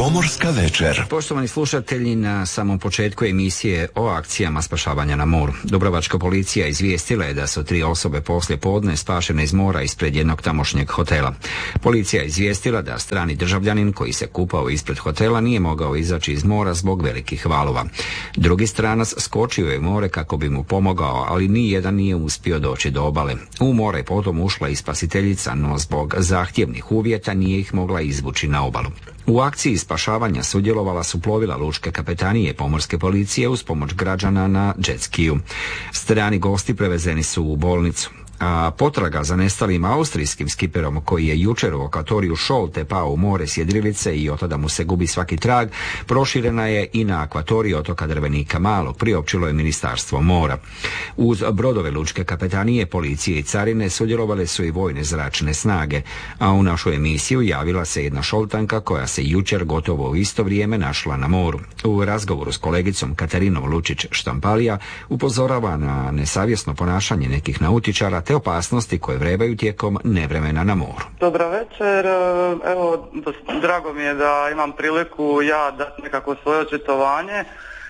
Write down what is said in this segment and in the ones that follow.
Pomorska večer. Poštovani slušatelji, na samom početku emisije o akcijama spašavanja na moru. Dubrovačka policija izvijestila je da su 3 osobe poslije podne spašene iz mora ispred jednog tamošnjeg hotela. Policija je izvijestila da strani državljanin koji se kupao ispred hotela nije mogao izaći iz mora zbog velikih valova. Drugi stranac skočio je u more kako bi mu pomogao, ali nijedan nije uspio doći do obale. U more je potom ušla i spasiteljica, no zbog zahtjevnih uvjeta nije ih mogla izvući na obalu. U akciji spašavanja sudjelovala su plovila Lučke kapetanije Pomorske policije uz pomoć građana na jet skiju. Strani gosti prevezeni su u bolnicu. A potraga za nestalim austrijskim skiperom koji je jučer u akvatoriju Šolte pao u more s jedrilice i od tada mu se gubi svaki trag, proširena je i na akvatoriju otoka Drvenika Malog, priopćilo je Ministarstvo mora. Uz brodove Lučke kapetanije, policije i carine sudjelovale su i vojne zračne snage, a u našu emisiju javila se jedna Šoltanka koja se jučer gotovo u isto vrijeme našla na moru. U razgovoru s kolegicom Katarinom Lučić-Štampalija upozorava na nesavjesno ponašanje nekih nautičara te opasnosti koje vrebaju tijekom nevremena na moru. Dobra večer, evo drago mi je da imam priliku ja dati nekako svoje očitovanje.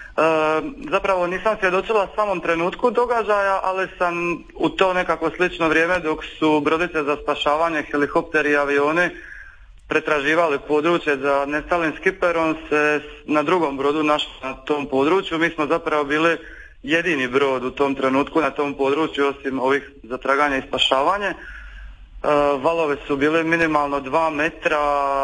Zapravo nisam svjedočila samom trenutku događaja, ali sam u to nekako slično vrijeme dok su brodice za spašavanje, helikopteri i avioni pretraživali područje za nestalim skiperom se na drugom brodu našli na tom području. Mi smo zapravo bili jedini brod u tom trenutku na tom području osim ovih za traganje i spašavanje. Valove su bili minimalno 2 metra,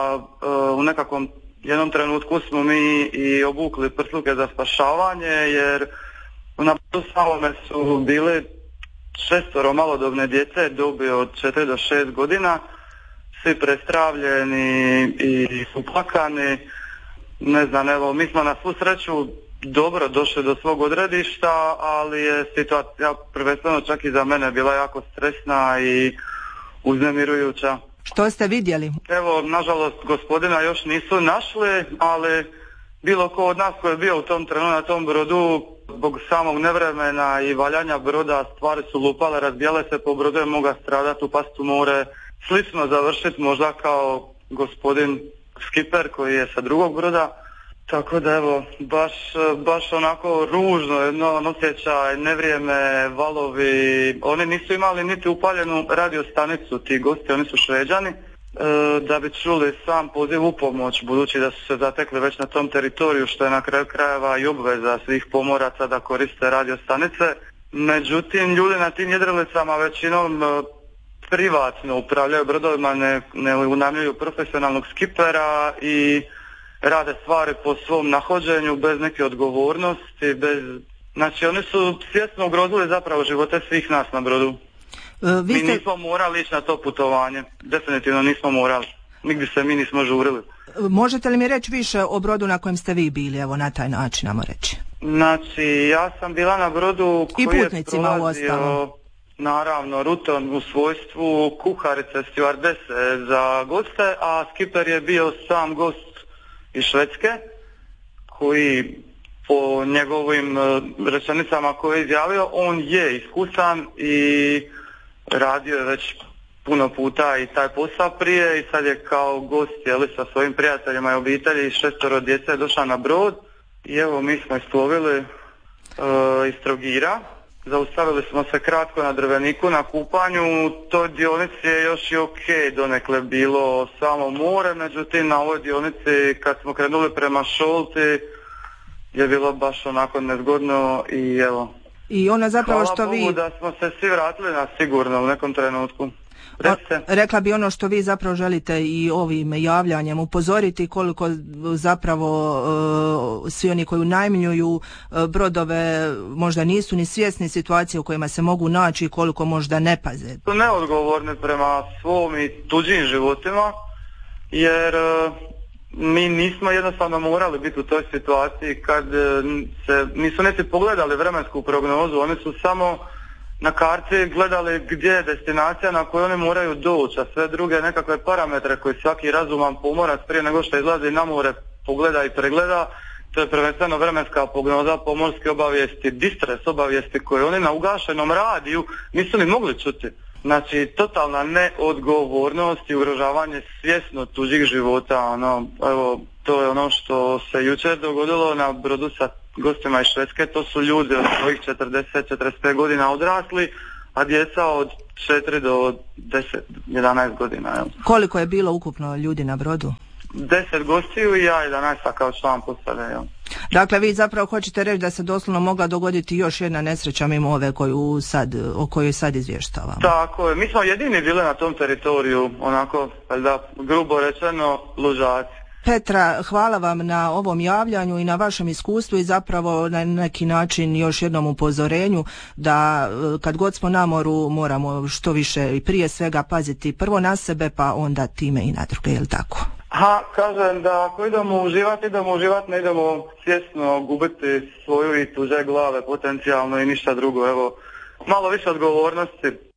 u nekakvom jednom trenutku smo mi i obukli prsluke za spašavanje jer na brodu samome su bili 6 malodobne djece dobi od 4 do 6 godina, svi prestravljeni i uplakani. Ne znam, evo mi smo na svu sreću dobro došli do svog odredišta, ali je situacija prvenstveno čak i za mene bila jako stresna i uznemirujuća. Što ste vidjeli? Evo, nažalost, gospodina još nisu našli, ali bilo ko od nas koji je bio u tom trenutku na tom brodu, zbog samog nevremena i valjanja broda, stvari su lupale, razbijale se po brodu, je mogla stradati, upast u more, slično završiti možda kao gospodin skiper koji je sa drugog broda. Tako da evo, baš onako ružno jedno osjećaj, nevrijeme, valovi. Oni nisu imali niti upaljenu radiostanicu, ti gosti, oni su Šveđani, da bi čuli sam poziv u pomoć, budući da su se zatekli već na tom teritoriju, što je na kraju krajeva i obveza svih pomoraca da koriste radiostanice. Međutim, ljudi na tim jedrilicama većinom privatno upravljaju brodovima, ne unajmljuju profesionalnog skipera i rade stvari po svom nahođenju, bez neke odgovornosti, znači oni su svjesno ugrozili zapravo živote svih nas na brodu. Mi nismo morali ići na to putovanje, definitivno nismo morali, nigdje se mi nismo žurili. Možete li mi reći više o brodu na kojem ste vi bili, evo na taj način namo reći? Znači, ja sam bila na brodu koji je prolazio, naravno, rutom u svojstvu kuharice, stjuardese za goste, a skiper je bio sam gost iz Švedske, koji po njegovim rečenicama koje je izjavio, on je iskusan i radio je već puno puta i taj posao prije i sad je kao gost sa svojim prijateljima i obitelji i 6 djece došao na brod i evo mi smo isplovili iz Trogira. Zaustavili smo se kratko na Drveniku na kupanju, u toj dionici je još i ok donekle bilo samo more, međutim na ovoj dionici kad smo krenuli prema Šolti je bilo baš onako nezgodno i evo. I ona zapravo hvala što Bogu vi... da smo se svi vratili na sigurno u nekom trenutku. Rekla bi ono što vi zapravo želite i ovim javljanjem upozoriti koliko zapravo svi oni koji unajmljuju brodove možda nisu ni svjesni situacije u kojima se mogu naći i koliko možda ne paze. Su neodgovorni prema svom i tuđim životima jer mi nismo jednostavno morali biti u toj situaciji kad se nisu niti pogledali vremensku prognozu, oni su samo na karti gledali gdje je destinacija na koju oni moraju doći, a sve druge nekakve parametre koji svaki razuman pomorac prije nego što izlazi na more pogleda i pregleda, to je prvenstveno vremenska prognoza, pomorske obavijesti, distres obavijesti koje oni na ugašenom radiju nisu ni mogli čuti. Znači, totalna neodgovornost i ugrožavanje svjesno tuđih života, evo, to je ono što se jučer dogodilo na brodu sa gostima iz Švedske. To su ljudi od svojih 40-45 godina odrasli, a djeca od 4 do 10-11 godina. Evo. Koliko je bilo ukupno ljudi na brodu? 10 gostiju i ja 11 kao član posade. Dakle, vi zapravo hoćete reći da se doslovno mogla dogoditi još jedna nesreća mimo ove o kojoj sad izvještavamo. Tako je, mi smo jedini bili na tom teritoriju, onako, grubo rečeno, lužaci. Petra, hvala vam na ovom javljanju i na vašem iskustvu i zapravo na neki način još jednom upozorenju da kad god smo na moru moramo što više i prije svega paziti prvo na sebe pa onda time i na druge, je li tako? Kažem da ako idemo uživati, ne idemo svjesno gubiti svoju i tuđe glave potencijalno i ništa drugo. Evo, malo više odgovornosti.